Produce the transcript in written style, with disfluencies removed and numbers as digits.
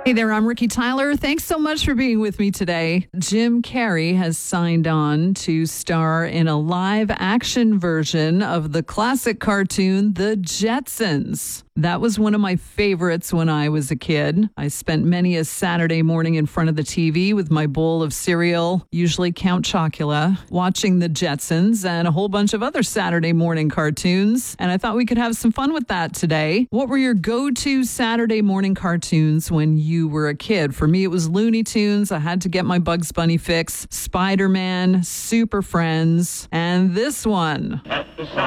Hey there, I'm Ricky Tyler. Thanks so much for being with me today. Jim Carrey has signed on to star in a live action version of the classic cartoon, The Jetsons. That was one of my favorites when I was a kid. I spent many a Saturday morning in front of the TV with my bowl of cereal, usually Count Chocula, watching The Jetsons and a whole bunch of other Saturday morning cartoons. And I thought we could have some fun with that today. What were your go-to Saturday morning cartoons when you were a kid? For me, it was Looney Tunes. I had to get my Bugs Bunny fix. Spider-Man, Super Friends, and this one.